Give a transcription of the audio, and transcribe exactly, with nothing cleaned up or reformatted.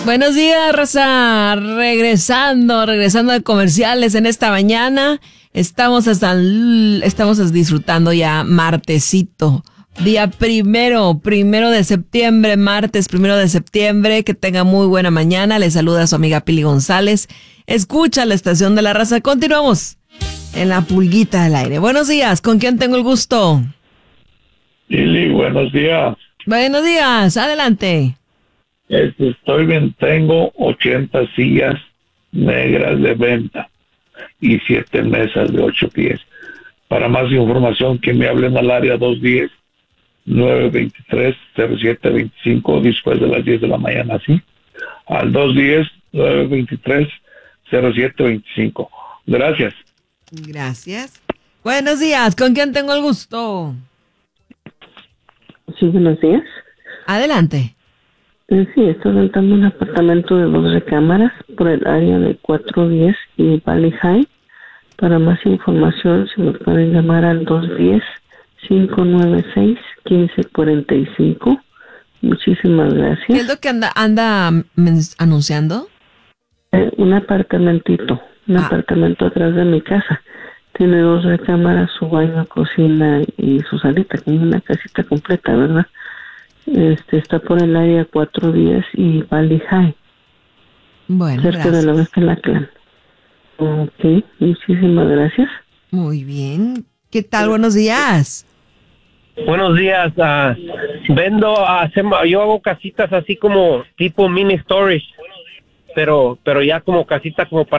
Buenos días, raza. Regresando, regresando de comerciales en esta mañana. Estamos hasta el- estamos disfrutando ya martesito. Día primero, primero de septiembre, martes primero de septiembre. Que tenga muy buena mañana. Le saluda a su amiga Pili González. Escucha la estación de la raza. Continuamos en la pulguita del aire. Buenos días. ¿Con quién tengo el gusto? Lili, buenos días. Buenos días. Adelante. Este, estoy bien, tengo ochenta sillas negras de venta y siete mesas de ocho pies. Para más información, que me hablen al área dos diez, nueve veintitrés, cero siete veinticinco después de las diez de la mañana, ¿sí? Al dos diez, nueve veintitrés, cero siete veinticinco. Gracias. Gracias. Buenos días. ¿Con quién tengo el gusto? Sí, buenos días. Adelante. Eh, Sí, estoy rentando un apartamento de dos recámaras por el área de cuatrocientos diez y Valley High. Para más información, se me pueden llamar al dos diez, cinco nueve seis, uno cinco cuatro cinco. Muchísimas ¿Qué gracias. es lo que anda, anda men- anunciando? Eh, un apartamentito, un Ah. apartamento atrás de mi casa. Tiene dos recámaras, su baño, cocina y su salita, como una casita completa, ¿verdad? Este está por el área cuatrocientos diez y Valley High, Bueno, cerca de la gracias. Vesta La Clan. Ok, muchísimas gracias. Muy bien. ¿Qué tal? Buenos días. Buenos días. ah, vendo, hacemos, yo hago casitas así como tipo mini storage, pero pero ya como casita como para